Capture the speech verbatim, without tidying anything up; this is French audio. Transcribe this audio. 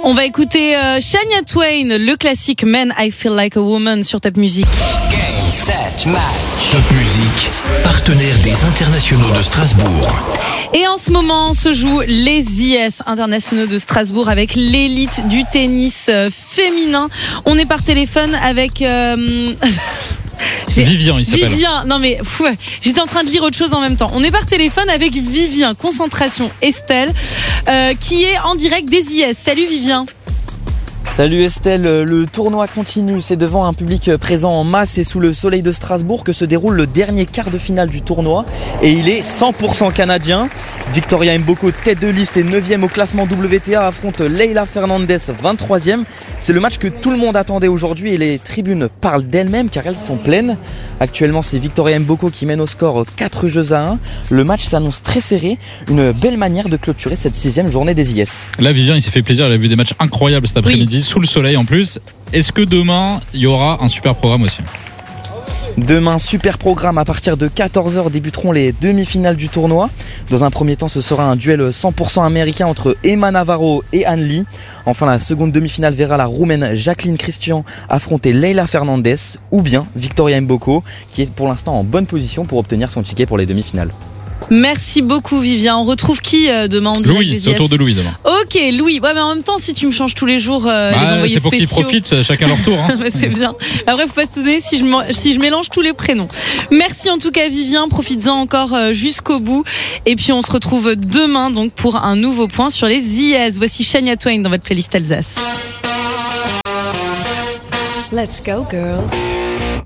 On va écouter euh, Shania Twain, le classique Man I Feel Like a Woman sur Top Music. Game, set, match. Top Music, partenaire des internationaux de Strasbourg. Et en ce moment se jouent les I S internationaux de Strasbourg avec l'élite du tennis euh, féminin. On est par téléphone avec... Euh... J'ai... Vivien, il s'appelle. Vivien, non mais pff, j'étais en train de lire autre chose en même temps. On est par téléphone avec Vivien, concentration Estelle, euh, qui est en direct des I S. Salut Vivien. Salut Estelle, le tournoi continue, c'est devant un public présent en masse et sous le soleil de Strasbourg que se déroule le dernier quart de finale du tournoi et il est cent pour cent canadien. Victoria Mboko, tête de liste et neuvième au classement W T A, affronte Leylah Fernandez, vingt-troisième. C'est le match que tout le monde attendait aujourd'hui et les tribunes parlent d'elles-mêmes car elles sont pleines. Actuellement, c'est Victoria Mboko qui mène au score quatre jeux à un. Le match s'annonce très serré, une belle manière de clôturer cette sixième journée des I S. Là, Vivien, il s'est fait plaisir, il a vu des matchs incroyables cet après-midi, oui. Sous le soleil en plus. Est-ce que demain, il y aura un super programme aussi ? Demain, super programme, à partir de quatorze heures débuteront les demi-finales du tournoi. Dans un premier temps, ce sera un duel cent pour cent américain entre Emma Navarro et Anne Lee. Enfin, la seconde demi-finale verra la Roumaine Jacqueline Christian affronter Leylah Fernandez ou bien Victoria Mboko qui est pour l'instant en bonne position pour obtenir son ticket pour les demi-finales. Merci beaucoup Vivien. On retrouve qui euh, demain en direct? Louis, c'est au tour de Louis demain. Ok Louis, ouais mais en même temps si tu me changes tous les jours euh, bah, les envoyés c'est pour spéciaux, qu'ils profitent chacun leur tour hein. C'est bien. Après faut pas se donner si je, si je mélange tous les prénoms. Merci en tout cas Vivien, profites-en encore euh, jusqu'au bout et puis on se retrouve demain donc pour un nouveau point sur les I S. Voici Shania Twain dans votre playlist Alsace. Let's go girls.